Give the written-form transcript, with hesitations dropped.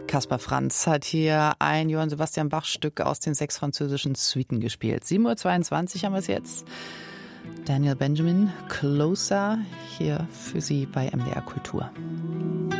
Kaspar Franz hat hier ein Johann Sebastian Bach-Stück aus den 6 französischen Suiten gespielt. 7:22 Uhr haben wir es jetzt. Daniel Benjamin, Closer, hier für Sie bei MDR Kultur.